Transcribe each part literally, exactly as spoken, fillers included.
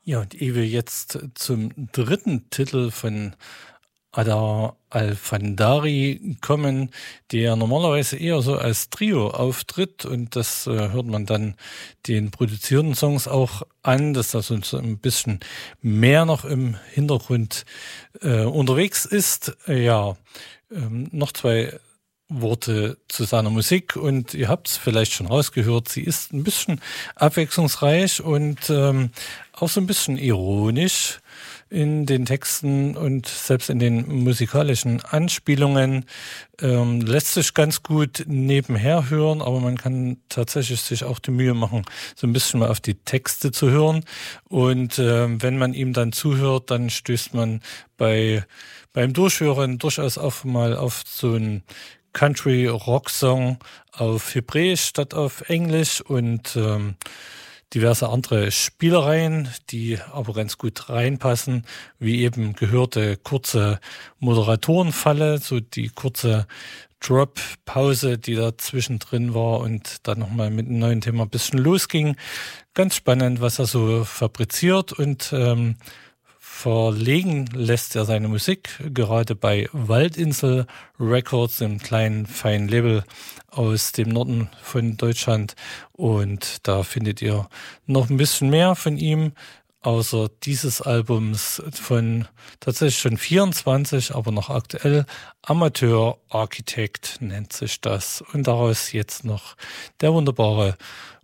Ja, und ehe wir jetzt zum dritten Titel von Adar Al-Fandari kommen, der normalerweise eher so als Trio auftritt, und das äh, hört man dann den produzierten Songs auch an, dass das so ein bisschen mehr noch im Hintergrund äh, unterwegs ist. Äh, ja, ähm, noch zwei Worte zu seiner Musik, und ihr habt es vielleicht schon rausgehört, sie ist ein bisschen abwechslungsreich und ähm, auch so ein bisschen ironisch in den Texten und selbst in den musikalischen Anspielungen. Ähm, lässt sich ganz gut nebenher hören, aber man kann tatsächlich sich auch die Mühe machen, so ein bisschen mal auf die Texte zu hören. Und ähm, wenn man ihm dann zuhört, dann stößt man bei beim Durchhören durchaus auch mal auf so ein Country-Rock-Song auf Hebräisch statt auf Englisch und ähm, diverse andere Spielereien, die aber ganz gut reinpassen, wie eben gehörte kurze Moderatorenfalle, so die kurze Drop-Pause, die da zwischendrin war und dann nochmal mit einem neuen Thema ein bisschen losging. Ganz spannend, was er so fabriziert, und ähm, verlegen lässt er seine Musik gerade bei Waldinsel Records, einem kleinen, feinen Label aus dem Norden von Deutschland. Und da findet ihr noch ein bisschen mehr von ihm, außer dieses Albums von tatsächlich schon vierundzwanzig, aber noch aktuell. Amateur Architect nennt sich das. Und daraus jetzt noch der wunderbare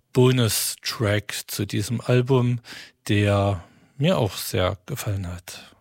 Bonus-Track zu diesem Album, der mir auch sehr gefallen hat.